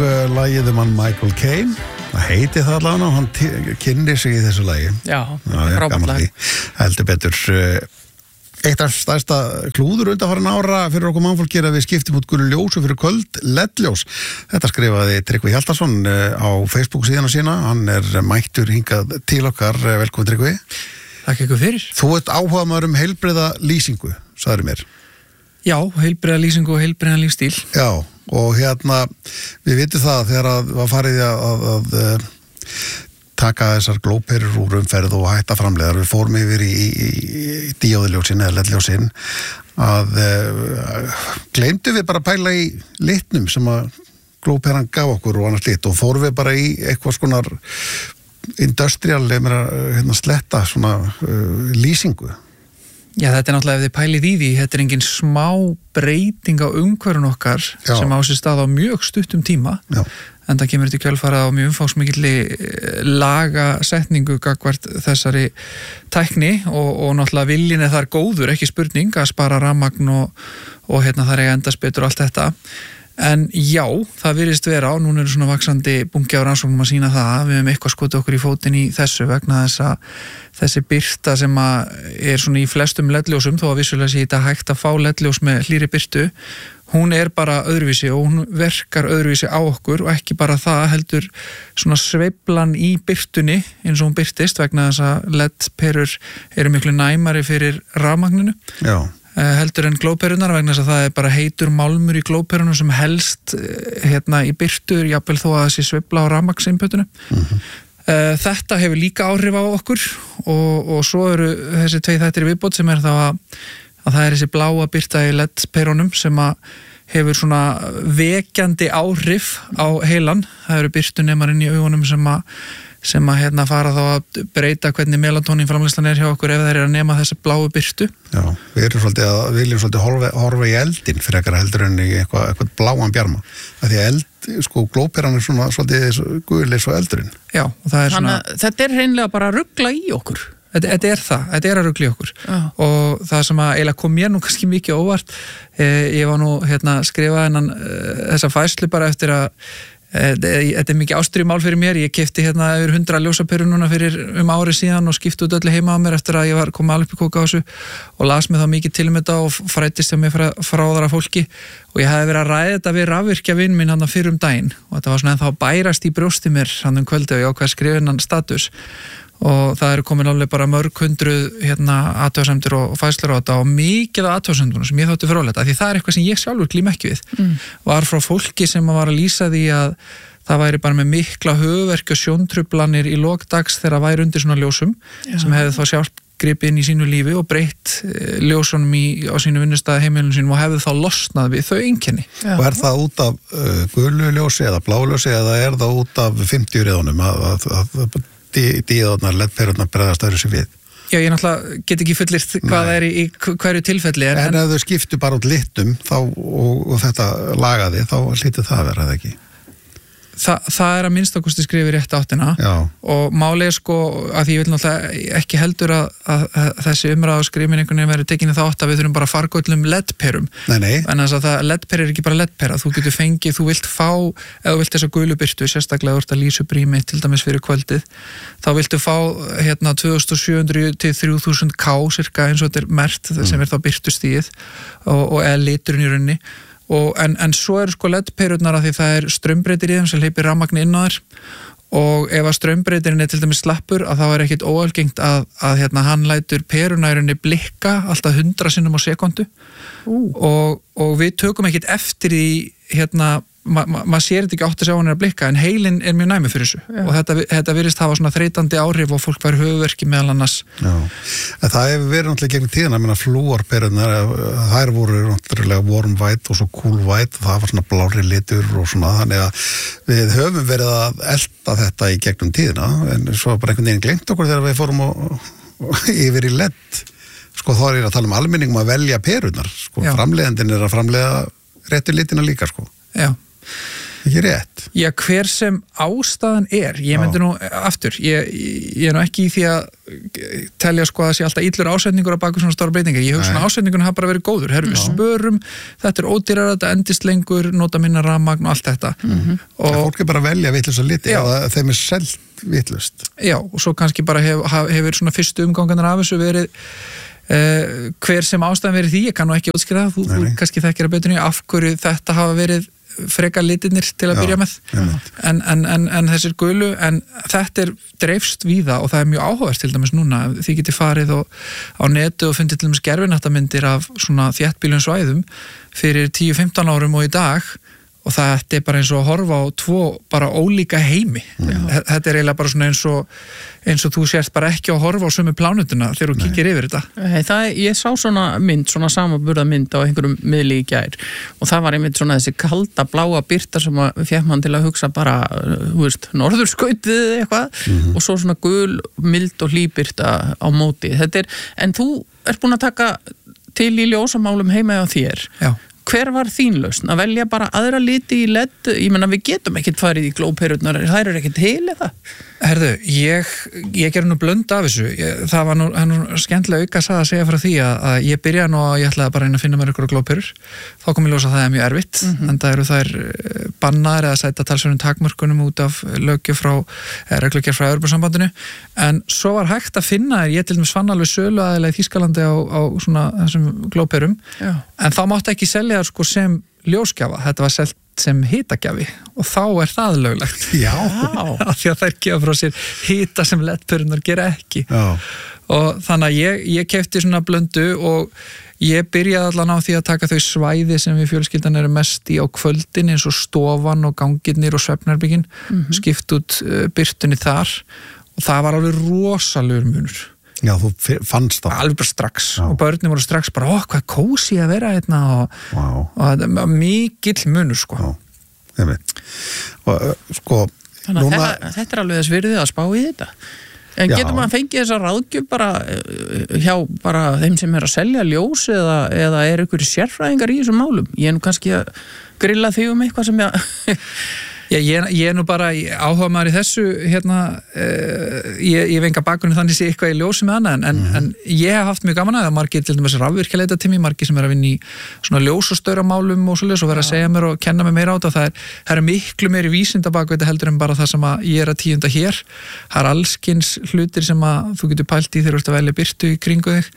lagið hann Michael Caine. Það heiti það allavega og hann kynni sig í þessu lagi. Já, frábært lag. Heldur betur. Eitt af stærsta klúður undanfarin ára fyrir okkur mannfólk er að við skiptum út gulu ljós og fyrir köld LED-ljós. Þetta skrifaði Tryggvi Hjaltason á Facebook síðana sína. Hann mættur hingað til okkar. Velkomin Tryggvi. Takk ykkur fyrir. Þú ert áhugamaður heilbrigða lýsingu, sagðir mér. Já, heilbrigða lýsingu og heilbrigðan lífstíl. Já, og við vitum það þegar að var farið að taka þessar glóperur úr umferð og hætta framleiðar. Við fórum yfir í díóðiljósin eða LED-ljósin að gleymdu við bara að pæla í litnum sem að glóperan gaf okkur og annars lit og fórum við bara í eitthvað skonar industrial, sletta svona lýsingu. Já, þetta náttúrulega ef þið pælið í því, þetta engin smá breyting á umhverfun okkar sem á sér stað á mjög stuttum tíma. Já. En það kemur til kjölfarið á mjög umfangsmikilli lagasetningu gagnvart þessari tækni og náttúrulega viljinn þar góður, ekki spurning að spara rafmagn og þar eiga endast betur allt þetta. En já, það virðist vera og núna eru svona vaxandi bungi á rannsóknum að sýna það við höfum eitthvað skotið okkur í fótinn í þessu vegna þess að þessi birta sem er svona í flestum LED-ljósum þó að vissulega sé þetta hægt að fá LED-ljós með hlýri birtu, hún er bara öðruvísi og hún verkar öðruvísi á okkur og ekki bara það heldur svona sveiflan í birtunni eins og hún birtist vegna þess að LED-perur eru miklu næmari fyrir rafmagninu. Já. Heldur en glóperunar vegna þess að það er bara heitur málmur í glóperunum sem helst í birtur, jafnvel þó að þessi sveifla á rafmagnsinnputinu. Þetta hefur líka áhrif á okkur og svo eru þessi tvei þættir viðbót sem þá að það er þessi bláa birta í LED-perunum sem að hefur svona vekjandi áhrif á heilan. Það eru birtunemarinn í augunum sem að fara þá að breyta hvernig melatonín framleiðslan er hjá okkur ef þeir eru að nema þessa bláu birtu. Já, við viljum svolítið horfa í eldin fyrir ekkert heldur en í eitthvað bláan bjarma. Því að glóperan er svona svolítið guðleis og eldurinn. Já, og það er svona... Þetta er hreinlega bara að rugla í okkur. Þetta er að rugla í okkur. Og það sem að eiginlega kom mér nú kannski mikið óvart, ég var nú skrifað þessa færslu bara eftir að þetta er mikið ástríðumál fyrir mér. Ég keypti yfir 100 ljósaperur núna fyrir ári síðan og skipti út öllu heima á mér eftir að ég var komið alveg upp í kóka á þessu og las mig þá mikið til þetta og fræddist hjá mig frá aðra fólki og ég hefði verið að ræða þetta við rafvirkja vin minn fyrir daginn og þetta var svona ennþá bærast í brjósti mér kvöldi og ég ákvað að skrifa hennan status og það eru komin alveg bara mörg hundruð athugasemdir og fæslur á þetta og mikið af athugasemdunum sem ég þótti fróðlegt því það er eitthvað sem ég sjálfur glím ekki við var frá fólki sem var að lýsa því að það væri bara með mikla höfuðverki og sjóntruflanir í lok dags þegar það væri undir svona ljósum sem hefði þá sjálft gripið inn í sínu lífi og breytt ljósunum á sínu vinnustæði heimilinu sínum og hefði þá losnað við þau einkenni. Og er það út af gulu ljósi eða blá ljósi eða er það út af 50 reyðunum að díðarnar, LED-perurnar bregðast öðru sér við? Já, ég náttúrulega get ekki fullyrt hvað það er í hverju tilfelli. En ef þau skiptu bara út litum og þetta lagaði, þá hlýtur það að vera það ekki? Það er að minnstakosti skrifi rétt áttina. Já. Og málið að því ég vil náttúrulega ekki heldur að þessi umræða og skrifin einhvern veginn verið tekinni þá átt að við þurfum bara að fargöllum LED-perum. Nei. En þess að LED-per er ekki bara LED-pera. Þú getur fengið, þú vilt fá, eða þú vilt þessa gulu birtu, sérstaklega þú ert að lýsa upp rými til dæmis fyrir kvöldið, þá viltu fá 2700 til 3000 K cirka eins og þetta er merkt sem er þá birtustíð og eða liturinn í rauninni. En svo eru LED-perurnar að því það er straumbreytir í þeim sem hleypir rafmagn inn á þær og ef að straumbreytirinn er til dæmis slappur að þá er ekkit óalgengt að hann lætur peruna í rauninni blikka alltaf 100 sinnum á sekundu og við tökum ekkit eftir í maður sér þetta ekki átt að sjá hann er að blikka en heilin er mjög næmi fyrir þessu og þetta virðist hafa svona þreytandi áhrif og fólk fær höfuðverki meðal annars. Já, en það hefur verið náttúrulega gegnum tíðina, flúorperurnar, þær voru náttúrulega warm white og svo cool white og það var svona blári litur og svona, þannig að við höfum verið að elta þetta í gegnum tíðina en svo bara einhvern veginn glemt okkur þegar við fórum yfir í LED. Þá er ég að tala um almenningum að velja perurnar, framleiðandinn er að framleiða réttu litina líka, Já. Ekki rétt. Já, hver sem ástæðan ég myndi nú aftur, ég nú ekki í því að telja sko að það sé alltaf illur ásetningur á baku svona stóra breytingar, ég hugsa svona ásetningun hafa bara verið góður, við spörum, þetta ódýrara, þetta endist lengur, nota minna rafmagn og allt þetta. Og fólk bara velja vitlausa liti eða þeim selt vitlaust. Já, og svo kannski bara hefur svona fyrstu umgangarnir af þessu verið hver sem ástæðan verið því, ég kann nú ekki útskýra það, þú kannski þekkir að betur af hverju þetta hafa verið frekar litirnir til að byrja með en þessir gulu en þetta dreifst víða og það er mjög áhugavert til dæmis núna, þið getið farið á netu og fundið til dæmis gerfinættamyndir af svona þéttbýlum svæðum fyrir 10-15 árum og í dag og þetta bara eins og að horfa á tvo bara ólíka heimi. Þetta eiginlega bara svona eins og þú sért bara ekki að horfa á sömu plánutuna þegar þú kíkir yfir þetta. Ég sá svona mynd, svona samanburða mynd á einhverjum miðli í gær og það var einmitt svona þessi kalda bláa birta sem að fékk mann til að hugsa bara, þú veist, norðurskautið eitthvað og svo svona gul, mild og hlýbirta á móti. En þú ert búin að taka til í ljósamálum heima á þér. Já. Hver var þín lausn? Að velja bara aðra liti í LED? Ég meina, við getum ekkert farið í glóperurnar, þær ekki til eða? Herðu, ég gerði nú blönd af þessu. Það var nú skemmtilega auka að segja frá því að ég byrjaði nú að ég ætlaði bara að finna mér ykkur glóperur. Þá kom ég ljósa að það er mjög erfitt, en það eru þær bannaðar eða sæta talsverðum takmörkunum út af reglugerð frá Evrópusambandinu. En svo var hægt að finna ég til dæmis fann alveg söluaðilega í Þýskalandi á svona þessum glóperum, en þá mátti ekki selja það sko sem ljósgjafa. Þetta var selt sem hitagjafi og þá er það löglegt. Já. Því að þær gefa frá sér hita sem LED-perunar gera ekki. Já. Og þannig að ég keypti svona blöndu og ég byrjaði allan á því að taka þau svæði sem við fjölskyldan eru mest í á kvöldin eins og stofan og gangirnir og svefnherbergin, skipt út birtunni þar og það var alveg rosalegur munur. Já, þú fannst það. Alveg bara strax. Og börnin voru strax bara, hvað kósi að vera hérna og það var mikill munur, sko. Já, ég veit. Og, sko, þannig að þetta alveg þess virðið að spá í þetta. En getur maður að fengið þessa ráðgjöf bara hjá bara þeim sem að selja ljós eða ykkur sérfræðingar í þessum málum? Ég nú kannski að grilla þig eitthvað sem Já, ég nú bara áhuga maður í þessu hérna, ég venga bakgrunni þannig sé eitthvað í ljósi með annað en ég hef haft mjög gaman að það margir til dæmis rafvirkjaleita tími, margir sem að vinna í svona ljós- og stauramálum og svoleiðis og vera að segja mér og kenna mér meira á þetta og það er miklu meiri vísinda bak við þetta heldur en bara það sem að ég er að tíunda hér. Það er allskins hlutir sem að þú getur pælt í þegar þú ert að velja birtu í kringu þig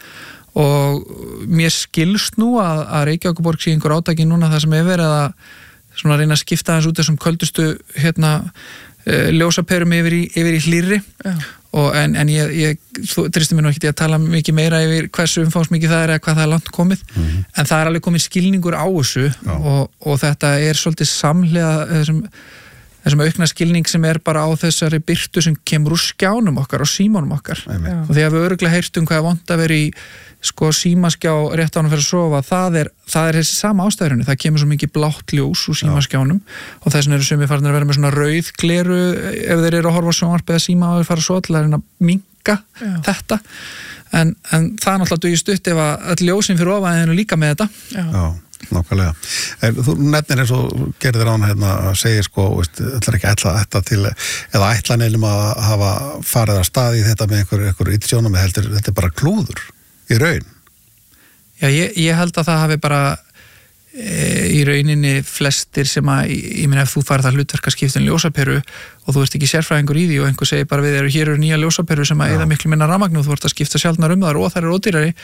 og mér skilst nú að Reykjavíkurborg sé einhver átaki núna það sem er verið að svona reyna að skipta hans út þessum köldustu ljósaperum yfir í hlýrri en ég tristir mér nú ekki að tala mikið meira yfir hversu umfangsmikið það er eða hvað það er langt komið en það er alveg komið skilningur á þessu og þetta er svolítið samhliða þessum aukna skilning sem er bara á þessari birtu sem kemur úr skjánum okkar og símanum okkar og því að við örugglega heyrt hvað er vont að vera í sko símaskjá rétt ánum fyrir að sofa það er þessi sama ástæðurinn það kemur svo mikið blátt ljós úr símaskjánum og þess vegna eru sumir farin að vera með svona rauð gleru ef þeir eru að horfa á sjónvarp eða síma og þeir fara svo til að reyna að minnka þetta en það er náttúrulega dugir stutt ef að öll ljósin fyrir ofan eru líka með þetta Já, nákvæmlega þú nefnir eins og gerðir án hérna að segja sko, ætlar ekki ætla þetta til eða ætla neilum að hafa farið að staði í þetta með einhver ítsjónum heldur þetta er bara klúður í raun. Já, ég held að það hafi bara í rauninni flestir sem að, ég meina ef þú farið það hlutverkaskiptin ljósaperu og þú ert ekki sérfræðingur í því og einhver segir bara við hér eru nýja ljósaperu sem að eyða miklu minna rafmagn og þú ert að skipta sjaldnar þar og þær eru ódýrari,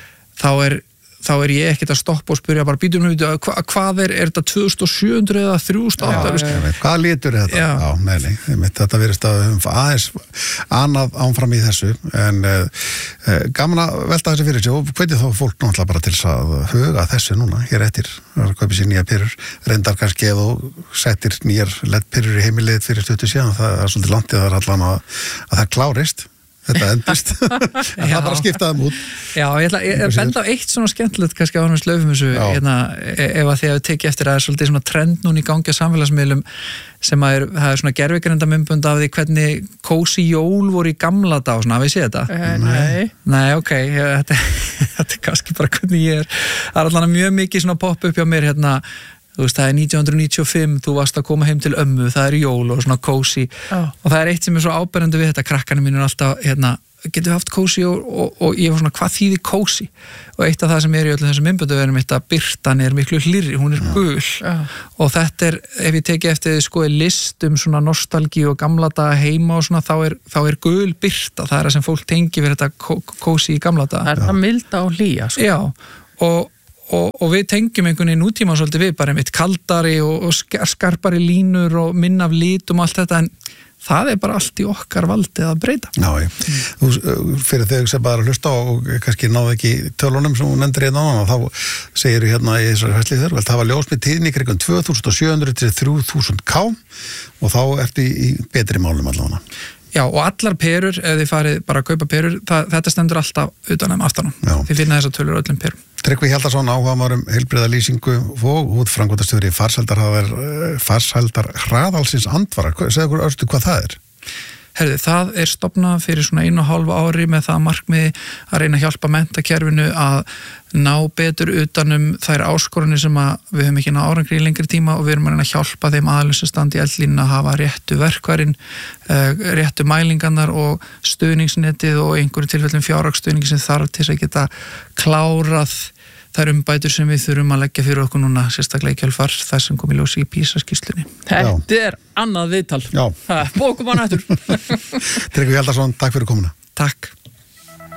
þá er ég ekkert að stoppa og spyrja bara býtum við, hvað er þetta 2700 eða 3800? Hvað litur þetta? Já, nei, þetta verðist að aðeins annað ánfram í þessu en gaman að velta þessu fyrir sig og hvetja þá fólk náttúrulega bara til að huga þessu núna, hér eftir að kaupa sér nýja perur, reyndar kannski ef þú settir nýjar LED-perur í heimilið fyrir 20 síðan, það er svolítið landið þar allan að það klárist þetta endist en það bara skiptaði út Já, ég benda á eitt svona skemmtilegt kannski á hann við slöfum þessu ef að því að við tekið eftir að það er svolítið svona trend núna í gangi á samfélagsmiðlum sem að það er svona gervigrænda myndbönd af því hvernig kósi jól voru í gamla dag og svona, hafið séð þetta? Nei, ok, þetta er kannski bara hvernig ég það er allan mjög mikið svona popp upp hjá mér hérna þú veist, það er 1995, þú varst að koma heim til ömmu, það er jól og svona kósi og það er eitt sem er svo áberandi við þetta, krakkarnir mín er alltaf, getum við haft kósi og ég var svona, hvað þýðir kósi? Og eitt af það sem er í öllum þessum myndbönduverum mitt að birtan er miklu hlýrri, hún er gul og þetta er, ef ég teki eftir sko list svona nostalgí og gamla daga heima og svona, þá er gul birta, það er það sem fólk tengi við þetta kósi í gamla daga. Það er það milda og hlýja sko. Já, og við tengjum einhvern veginn nútíma svolítið við, bara einmitt kaldari og skarpari línur og minna af litum og allt þetta, en það er bara allt í okkar valdið að breyta. Já, fyrir þau sem bara hlusta og kannski náðu ekki tölunum sem hún nefndir hérna á, þá segir hérna í þessari hæsli þér, það var ljós með tíðni kringum 2700 til 3000 K og þá ertu í betri málum allavega. Já, og allar perur, ef þið farið bara að kaupa perur, þetta stendur alltaf utan aftanum. Þið finna þessar tölur öllum perum. Tryggvi Hjaltason, áhugamaður fheilbrigða lýsingu og framkvæmdastjóri farsældar hraðalsins Andvara. Segðu okkur örstu hvað það er? Herðu, það er stofnað fyrir svona 1,5 ári með það markmiði að reyna að hjálpa menntakerfinu að ná betur utanum þær áskoranir sem við höfum ekki náð árangri í lengri tíma og við erum að reyna að hjálpa þeim aðalum sem standi í eldlínuna að hafa réttu verkfærin, réttu mælingarnar og stuðningsnetið og einhverjum tilfellum fjárhagsstuðningi sem þarf til að geta klárað þær umbætur sem við þurfum að leggja fyrir okkur núna, sérstaklega í kjölfar þar sem kom í ljósi í PISA-skýrslunni. Þetta er annað viðtal. Já. Bókum á nættur. Tryggvi Hjaltason, takk fyrir komuna. Takk.